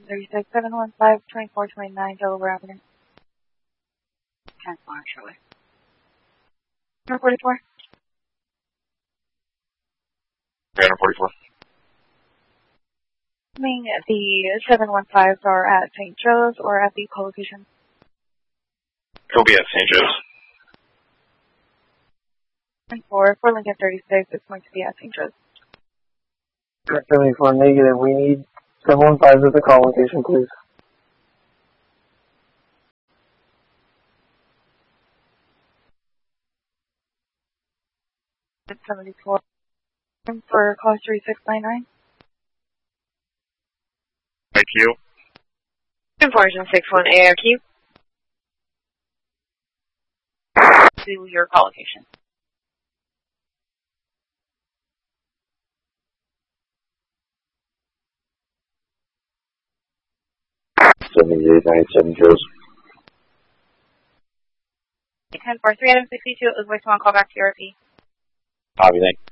36-715-2429 Delaware Avenue. 10 4, Shirley. Number 44. 344. Assuming the 715s are at St. Joe's or at the co-location. It'll be at St. Joe's. And for Lincoln 36, it's going to be at St. Joe's. 74 negative. We need 715s at the call location, please. It's 74. And for call 3699. IQ. Information 61 ARQ. To your call location. $78.97 Joe's. 10-4, 362 is voicemail, call back to your RP. Copy, thanks.